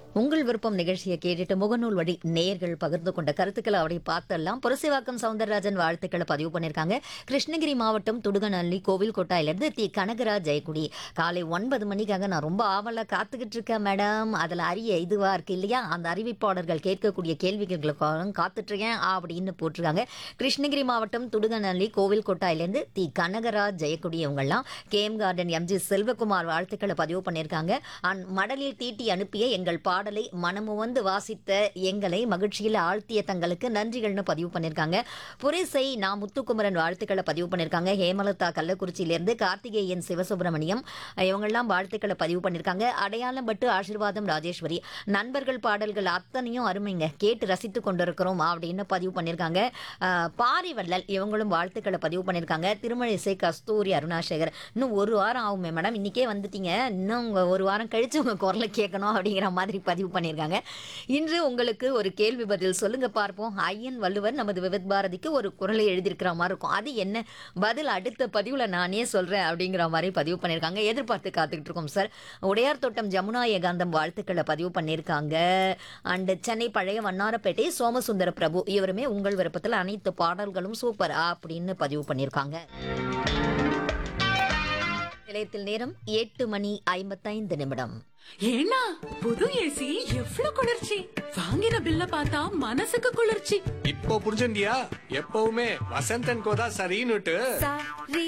உங்கள் விருப்பம் நிகழ்ச்சியை கேட்டுட்டு முகநூல் வழி நேயர்கள் பகிர்ந்து கொண்ட கருத்துக்களை அப்படி பார்த்தெல்லாம் புரசைவாக்கம் சவுந்தரராஜன் வாழ்த்துக்களை பதிவு பண்ணியிருக்காங்க. கிருஷ்ணகிரி மாவட்டம் துடுகநல்லி கோவில் கொட்டாயிலிருந்து தி கனகராஜ் ஜெயக்குடி. காலை 9 மணிக்காக நான் ரொம்ப ஆவலா காத்துக்கிட்டு இருக்கேன் மேடம். அதில் அரிய இதுவா இருக்கு இல்லையா, அந்த அறிவிப்பாளர்கள் கேட்கக்கூடிய கேள்விகளுக்காக காத்துட்டு இருக்கேன் அப்படின்னு போட்டிருக்காங்க. கிருஷ்ணகிரி மாவட்டம் துடுகநல்லி கோவில் கொட்டாயிலிருந்து தி கனகராஜ் ஜெயக்குடி இவங்கெல்லாம் கேஎம் கார்டன் எம்ஜி செல்வகுமார் வாழ்த்துக்களை பதிவு பண்ணியிருக்காங்க. மடலில் தீட்டி அனுப்பிய எங்கள் பாடலை மனமுவந்து வாசித்த எங்களை மகிழ்ச்சியில் ஆழ்த்திய தங்களுக்கு நன்றிகள்னு பதிவு பண்ணியிருக்காங்க. புரிசை நான் முத்துக்குமரன் வாழ்த்துக்களை பதிவு பண்ணியிருக்காங்க. ஹேமலதா கள்ளக்குறிச்சியிலிருந்து கார்த்திகேயன் சிவசுப்பிரமணியம் இவங்கெல்லாம் வாழ்த்துக்களை பதிவு பண்ணியிருக்காங்க. அடையாளம் பட்டு ஆசீர்வாதம் ராஜேஸ்வரி நண்பர்கள் பாடல்கள் அத்தனையும் அருமைங்க, கேட்டு ரசித்து கொண்டிருக்கிறோம் அப்படின்னு பதிவு பண்ணியிருக்காங்க. பாரிவள்ளல் இவங்களும் வாழ்த்துக்களை பதிவு பண்ணியிருக்காங்க. திருமழிசை கஸ்தூரி அருணாசேகர் இன்னும் ஒரு வாரம் ஆகுமே மேடம், இன்னைக்கே வந்துட்டீங்க, இன்னும் உங்க ஒரு வாரம் கழிச்சு உங்க குரலை கேட்கணும் அப்படிங்கிற மாதிரி பதிவு பண்ணியிருக்காங்க. இன்று உங்களுக்கு ஒரு கேள்வி பதில் சொல்லுங்க பார்ப்போம். ஐயன் வள்ளுவர் நமது விவித் பாரதிக்கு ஒரு குரலை எழுதியிருக்கிற மாதிரி இருக்கும். அது என்ன பதில் அடுத்த பதிவுல நானே சொல்றேன் அப்படிங்கிற மாதிரி பதிவு பண்ணியிருக்காங்க. எதிர்பார்த்து காத்துக்கிட்டு இருக்கோம் சார். உடையார் தோட்டம் ஜமுனா ஏகாந்தம் வாழ்த்துக்களை பதிவு பண்ணியிருக்காங்க. அண்ட் சென்னை பழைய வண்ணாரப்பேட்டை சோமசுந்தர பிரபு இவருமே உங்கள் விருப்பத்தில் அனைத்து பாடல்களும் சூப்பர் அப்படின்னு பதிவு பண்ணியிருக்காங்க. நிலையத்தில் நேரம் 8:55. ஏன்னா புது ஏசி எவ்வளவு குளிர்ச்சி, வாங்கின பில்ல பார்த்தா மனசுக்கு குளிர்ச்சி. இப்போ புரிஞ்சுண்டியா? எப்பவுமே வசந்தன் கோதா சரின்னுட்டு. சரி